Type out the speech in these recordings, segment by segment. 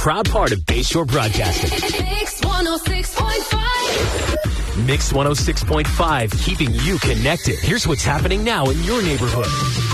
proud part of Bayshore Broadcasting. Mix 106.5. Mix 106.5, keeping you connected. Here's what's happening now in your neighborhood.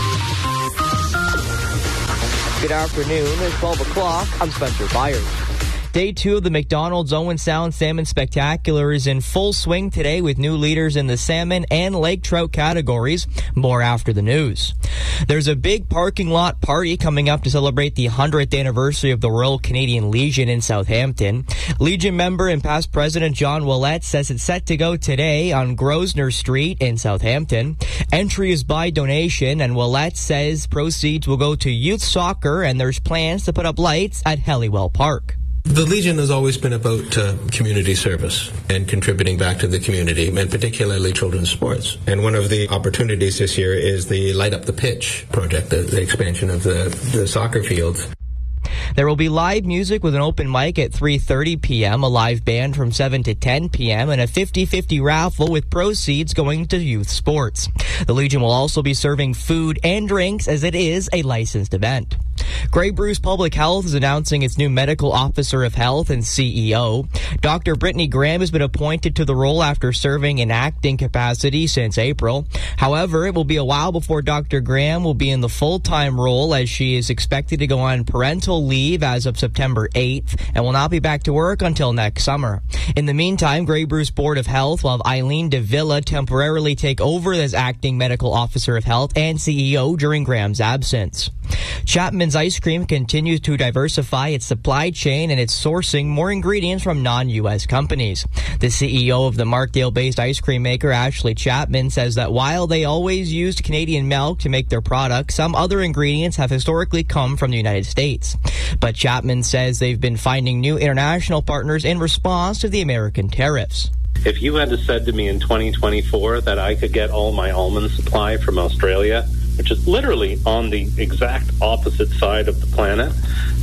Good afternoon. It's 12 o'clock. I'm Spencer Byers. Day 2 of the McDonald's Owen Sound Salmon Spectacular is in full swing today with new leaders in the salmon and lake trout categories. More after the news. There's a big parking lot party coming up to celebrate the 100th anniversary of the Royal Canadian Legion in Southampton. Legion member and past president John Willett says it's set to go today on Grosvenor Street in Southampton. Entry is by donation, and Willett says proceeds will go to youth soccer, and there's plans to put up lights at Helliwell Park. The Legion has always been about community service and contributing back to the community, and particularly children's sports. And one of the opportunities this year is the Light Up the Pitch project, the expansion of the soccer fields. There will be live music with an open mic at 3:30 p.m., a live band from 7 to 10 p.m., and a 50-50 raffle with proceeds going to youth sports. The Legion will also be serving food and drinks as it is a licensed event. Grey Bruce Public Health is announcing its new medical officer of health and CEO. Dr. Brittany Graham has been appointed to the role after serving in acting capacity since April. However, it will be a while before Dr. Graham will be in the full-time role, as she is expected to go on parental leave as of September 8th and will not be back to work until next summer. In the meantime, Grey Bruce Board of Health will have Eileen de Villa temporarily take over as acting medical officer of health and CEO during Graham's absence. Chapman's Ice Cream continues to diversify its supply chain, and it's sourcing more ingredients from non-U.S. companies. The CEO of the Markdale-based ice cream maker, Ashley Chapman, says that while they always used Canadian milk to make their products, some other ingredients have historically come from the United States. But Chapman says they've been finding new international partners in response to the American tariffs. If you had said to me in 2024 that I could get all my almond supply from Australia, which is literally on the exact opposite side of the planet,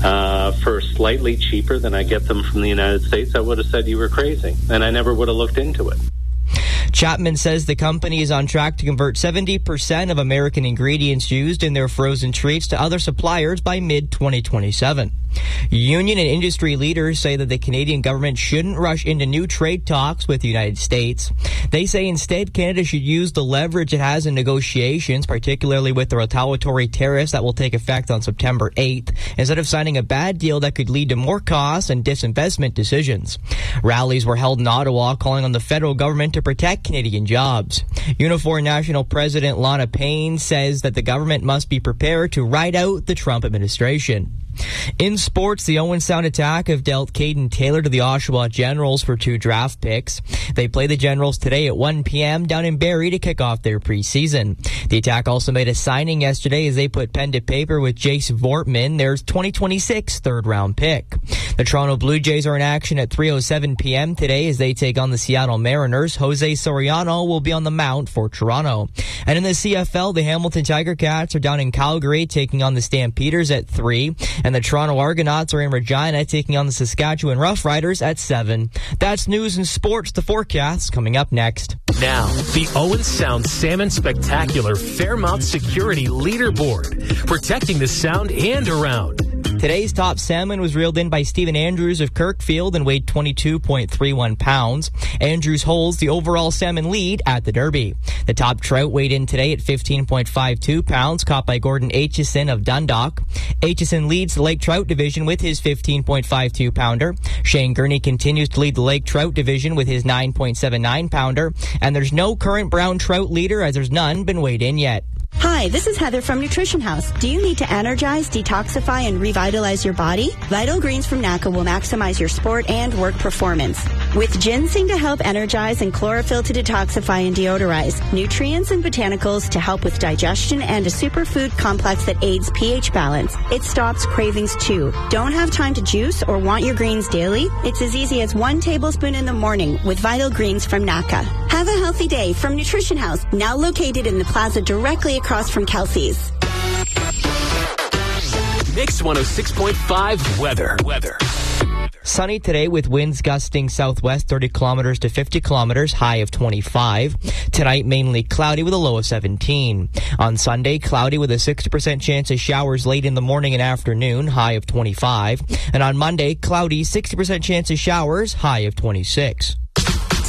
for slightly cheaper than I get them from the United States, I would have said you were crazy, and I never would have looked into it. Chapman says the company is on track to convert 70% of American ingredients used in their frozen treats to other suppliers by mid-2027. Union and industry leaders say that the Canadian government shouldn't rush into new trade talks with the United States. They say instead Canada should use the leverage it has in negotiations, particularly with the retaliatory tariffs that will take effect on September 8th, instead of signing a bad deal that could lead to more costs and disinvestment decisions. Rallies were held in Ottawa calling on the federal government to protect Canadian jobs. Unifor National President Lana Payne says that the government must be prepared to ride out the Trump administration. In sports, the Owen Sound Attack have dealt Caden Taylor to the Oshawa Generals for 2 draft picks. They play the Generals today at 1 p.m. down in Barrie to kick off their preseason. The Attack also made a signing yesterday as they put pen to paper with Jace Vortman, their 2026 third-round pick. The Toronto Blue Jays are in action at 3:07 p.m. today as they take on the Seattle Mariners. Jose Soriano will be on the mound for Toronto. And in the CFL, the Hamilton Tiger Cats are down in Calgary taking on the Stampeders at 3. And the Toronto Argonauts are in Regina taking on the Saskatchewan Roughriders at 7. That's news and sports. The forecast coming up next. Now, the Owen Sound Salmon Spectacular Fairmount Security Leaderboard, protecting the Sound and around. Today's top salmon was reeled in by Stephen Andrews of Kirkfield and weighed 22.31 pounds. Andrews holds the overall salmon lead at the Derby. The top trout weighed in today at 15.52 pounds, caught by Gordon Aitchison of Dundalk. Aitchison leads the Lake Trout Division with his 15.52 pounder. Shane Gurney continues to lead the Lake Trout Division with his 9.79 pounder. And there's no current brown trout leader as there's none been weighed in yet. Hi, this is Heather from Nutrition House. Do you need to energize, detoxify, and revitalize your body? Vital Greens from NACA will maximize your sport and work performance. With ginseng to help energize and chlorophyll to detoxify and deodorize, nutrients and botanicals to help with digestion, and a superfood complex that aids pH balance, it stops cravings too. Don't have time to juice or want your greens daily? It's as easy as 1 tablespoon in the morning with Vital Greens from NACA. Have a healthy day from Nutrition House, now located in the plaza directly across from Kelsey's. Mix 106.5 weather. Sunny today with winds gusting southwest 30 kilometers to 50 kilometers, high of 25. Tonight, mainly cloudy with a low of 17. On Sunday, cloudy with a 60% chance of showers late in the morning and afternoon, high of 25. And on Monday, cloudy, 60% chance of showers, high of 26.